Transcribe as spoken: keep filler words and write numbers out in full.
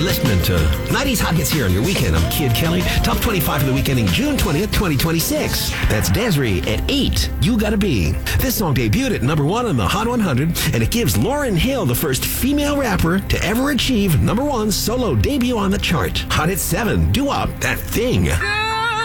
listening to nineties Hot Hits here on your weekend. I'm Kid Kelly. Top twenty-five for the weekend ending June twentieth, twenty twenty-six. That's Desiree at eight. You Gotta Be. This song debuted at number one on the Hot one hundred, and it gives Lauryn Hill the first female rapper to ever achieve number one solo debut on the chart. Hot Hit seven. Doo-Wop, That Thing.